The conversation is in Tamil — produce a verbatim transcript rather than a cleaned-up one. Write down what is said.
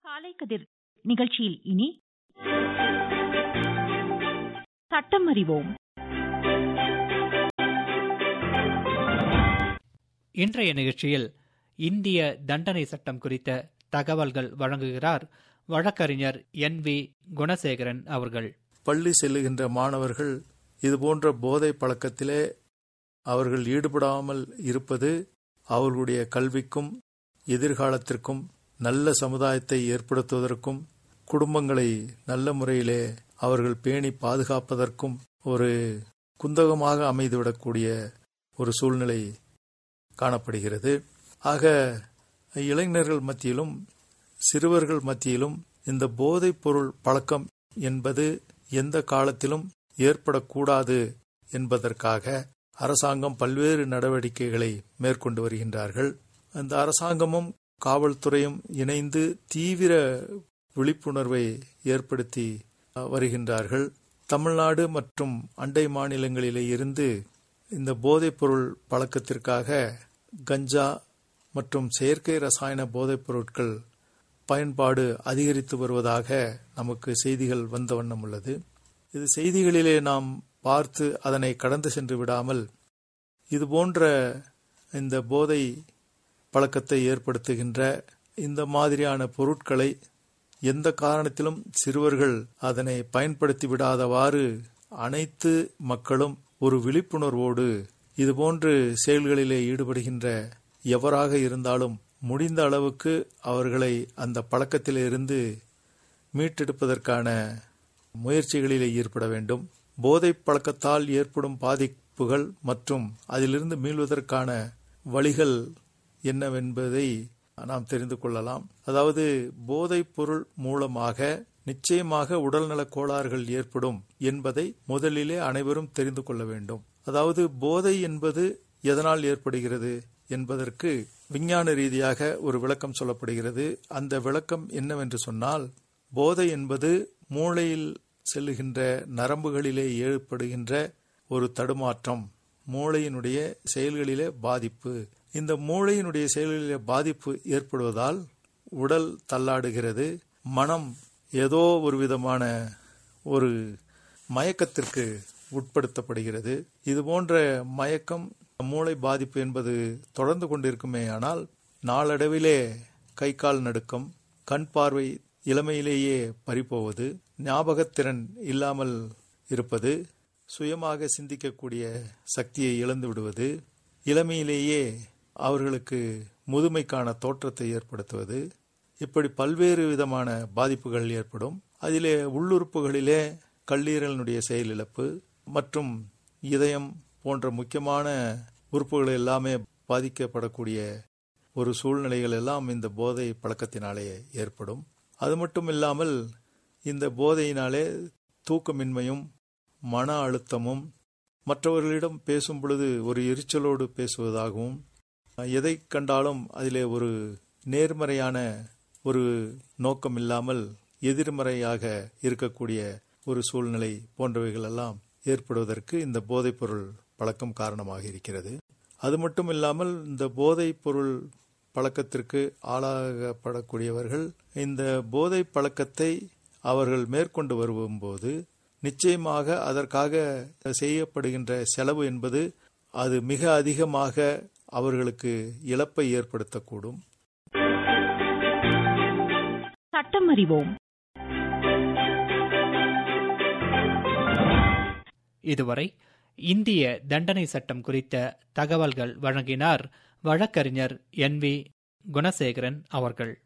காலை கதிர் நிகழ்ச்சியில் இனி சட்டம் அறிவோம். இன்றைய நிகழ்ச்சியில் இந்திய தண்டனை சட்டம் குறித்த தகவல்கள் வழங்குகிறார் வழக்கறிஞர் என் வி குணசேகரன் அவர்கள். பள்ளி செல்லுகின்ற மாணவர்கள் இதுபோன்ற போதை பழக்கத்திலே அவர்கள் ஈடுபடாமல் இருப்பது அவர்களுடைய கல்விக்கும் எதிர்காலத்திற்கும் நல்ல சமுதாயத்தை ஏற்படுத்துவதற்கும் குடும்பங்களை நல்ல முறையிலே அவர்கள் பேணி பாதுகாப்பதற்கும் ஒரு குந்தகமாக அமைந்துவிடக்கூடிய ஒரு சூழ்நிலை காணப்படுகிறது. ஆக இளைஞர்கள் மத்தியிலும் சிறுவர்கள் மத்தியிலும் இந்த போதைப் பொருள் பழக்கம் என்பது எந்த காலத்திலும் ஏற்படக்கூடாது என்பதற்காக அரசாங்கம் பல்வேறு நடவடிக்கைகளை மேற்கொண்டு வருகின்றார்கள். அந்த அரசாங்கமும் காவல்துறையும் இணைந்து தீவிர விழிப்புணர்வை ஏற்படுத்தி வருகின்றார்கள். தமிழ்நாடு மற்றும் அண்டை மாநிலங்களிலே இருந்து இந்த போதைப் பொருள் பழக்கத்திற்காக கஞ்சா மற்றும் செயற்கை ரசாயன போதைப் பொருட்கள் பயன்பாடு அதிகரித்து வருவதாக நமக்கு செய்திகள் வந்த வண்ணம் உள்ளது. இது செய்திகளிலே நாம் பார்த்து அதனை கடந்து சென்று விடாமல் இதுபோன்ற இந்த போதை பழக்கத்தை ஏற்படுத்துகின்ற இந்த மாதிரியான பொருட்களை எந்த காரணத்திலும் சிறுவர்கள் அதனை பயன்படுத்தி விடாதவாறு அனைத்து மக்களும் ஒரு விழிப்புணர்வோடு இதுபோன்று செயல்களிலே ஈடுபடுகின்ற எவராக இருந்தாலும் முடிந்த அளவுக்கு அவர்களை அந்த பழக்கத்திலிருந்து மீட்டெடுப்பதற்கான முயற்சிகளிலே ஈடுபட வேண்டும். போதை பழக்கத்தால் ஏற்படும் பாதிப்புகள் மற்றும் அதிலிருந்து மீள்வதற்கான வழிகள் என்னவென்பதை நாம் தெரிந்து கொள்ளலாம். அதாவது போதைப் பொருள் மூலமாக நிச்சயமாக உடல்நலக் கோளாறுகள் ஏற்படும் என்பதை முதலிலே அனைவரும் தெரிந்து கொள்ள வேண்டும். அதாவது போதை என்பது எதனால் ஏற்படுகிறது என்பதற்கு விஞ்ஞான ரீதியாக ஒரு விளக்கம் சொல்லப்படுகிறது. அந்த விளக்கம் என்னவென்று சொன்னால், போதை என்பது மூளையில் செல்லுகின்ற நரம்புகளிலே ஏற்படுகின்ற ஒரு தடுமாற்றம், மூளையினுடைய செயல்களிலே பாதிப்பு. இந்த மூளையினுடைய செயல்களிலே பாதிப்பு ஏற்படுவதால் உடல் தள்ளாடுகிறது, மனம் ஏதோ ஒரு விதமான ஒரு மயக்கத்திற்கு உட்படுத்தப்படுகிறது. இது போன்ற மயக்கம், மூளை பாதிப்பு என்பது தொடர்ந்து கொண்டிருக்குமே ஆனால் நாளடைவிலே கை கால் நடுக்கம், கண் பார்வை இளமையிலேயே பறிப்போவது, ஞாபகத்திறன் இல்லாமல் இருப்பது, சுயமாக சிந்திக்கக்கூடிய சக்தியை இழந்து விடுவது, இளமையிலேயே அவர்களுக்கு முதுமைக்கான தோற்றத்தை ஏற்படுத்துவது, இப்படி பல்வேறு விதமான பாதிப்புகள் ஏற்படும். அதிலே உள்ளுறுப்புகளிலே கல்லீரலினுடைய செயலிழப்பு மற்றும் இதயம் போன்ற முக்கியமான உறுப்புகள் எல்லாமே பாதிக்கப்படக்கூடிய ஒரு சூழ்நிலைகள் எல்லாம் இந்த போதை பழக்கத்தினாலே ஏற்படும். அது மட்டும் இல்லாமல் இந்த போதையினாலே தூக்கமின்மையும் மன அழுத்தமும், மற்றவர்களிடம் பேசும் பொழுது ஒரு எரிச்சலோடு பேசுவதாகவும், எதை கண்டாலும் அதிலே ஒரு நேர்மறையான ஒரு நோக்கம் இல்லாமல் எதிர்மறையாக இருக்கக்கூடிய ஒரு சூழ்நிலை போன்றவைகள் எல்லாம் ஏற்படுவதற்கு இந்த போதைப் பொருள் பழக்கம் காரணமாக இருக்கிறது. அது மட்டும் இல்லாமல் இந்த போதைப் பொருள் பழக்கத்திற்கு ஆளாகப்படக்கூடியவர்கள் இந்த போதை பழக்கத்தை அவர்கள் மேற்கொண்டு வரும்போது நிச்சயமாக அதற்காக செய்யப்படுகின்ற செலவு என்பது அது மிக அதிகமாக அவர்களுக்கு இழப்பை ஏற்படுத்தக்கூடும். சட்டம் அறிவோம். இதுவரை இந்திய தண்டனை சட்டம் குறித்த தகவல்கள் வழங்கினார் வழக்கறிஞர் என் வி குணசேகரன் அவர்கள்.